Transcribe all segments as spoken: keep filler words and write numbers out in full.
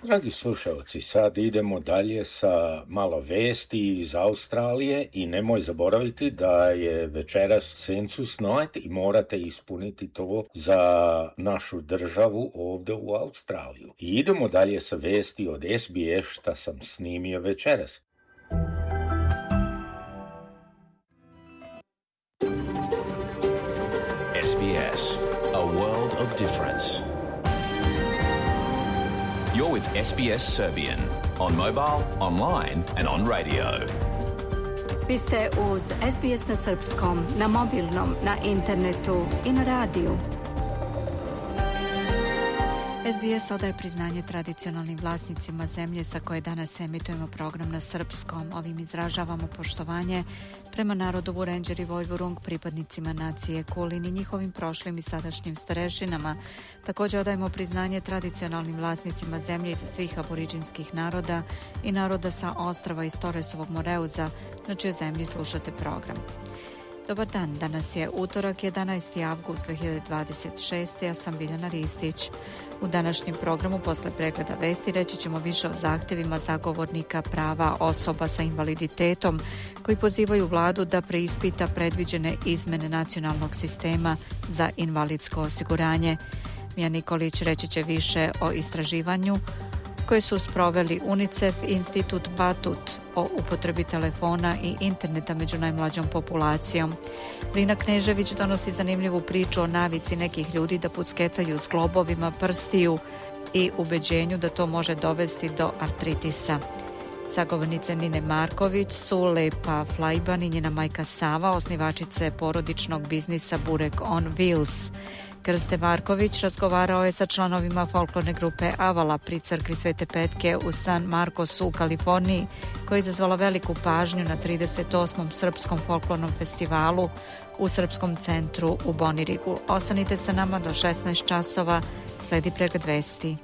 Dragi slušalci, sad idemo dalje sa malo vesti iz Australije i nemoj zaboraviti da je večeras Census Night i morate ispuniti to za našu državu ovde u Australiju. I idemo dalje sa vesti od S B S šta sam snimio večeras. S B S, a world of difference. You're with S B S Serbian on mobile, online and on radio. Vi ste uz S B S na srpskom, na mobilnom, na internetu i na radiju. S B S odaje priznanje tradicionalnim vlasnicima zemlje sa koje danas emitujemo program na srpskom. Ovim izražavamo poštovanje prema narodu Vurenđer i Vojvurung, pripadnicima nacije Kulin i njihovim prošlim i sadašnjim starešinama. Također odajemo priznanje tradicionalnim vlasnicima zemlje iz svih aboriđinskih naroda i naroda sa ostrava iz Torresovog Moreuza, na čijoj zemlji slušate program. Dobar dan, danas je utorak, jedanaesti avgust dve hiljade dvadeset šeste. Ja sam Biljana Ristić. U današnjem programu posle pregleda vesti reći ćemo više o zahtjevima zagovornika prava osoba sa invaliditetom koji pozivaju vladu da preispita predviđene izmene nacionalnog sistema za invalidsko osiguranje. Mija Nikolić reći će više o istraživanju koje su sproveli UNICEF i Institut Batut o upotrebi telefona i interneta među najmlađom populacijom. Lina Knežević donosi zanimljivu priču o navici nekih ljudi da pucketaju s globovima prstiju i ubeđenju da to može dovesti do artritisa. Zagovornice Nine Marković su Lepa Flajban i njena majka Sava, osnivačice porodičnog biznisa Burek on Wheels. Krste Marković razgovarao je sa članovima folklorne grupe Avala pri crkvi Svete Petke u San Marcosu u Kaliforniji, koja je izazvala veliku pažnju na trideset osmom Srpskom folklornom festivalu u Srpskom centru u Bonirigu. Ostanite sa nama do šesnaest časova, sledi pregled vesti.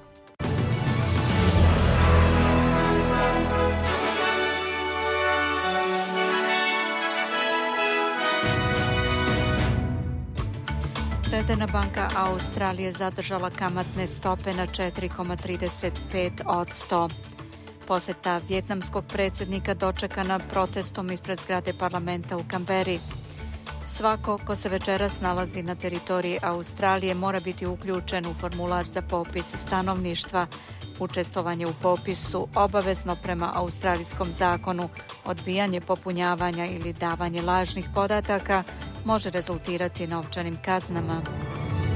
Rezervna banka Australije zadržala kamatne stope na četiri zarez trideset pet posto. Poseta vjetnamskog predsjednika dočekana protestom ispred zgrade parlamenta u Kamberi. Svako ko se večeras nalazi na teritoriji Australije mora biti uključen u formular za popis stanovništva. Učestvovanje u popisu obavezno prema australijskom zakonu. Odbijanje popunjavanja ili davanje lažnih podataka može rezultirati novčanim kaznama.